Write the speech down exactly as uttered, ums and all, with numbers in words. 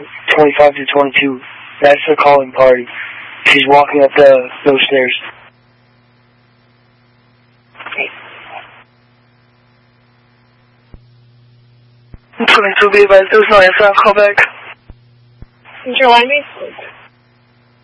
twenty-five to twenty-two. That's the calling party. She's walking up the those stairs. twenty-two, be advised, there's no answer. I'll call back. Did your line be?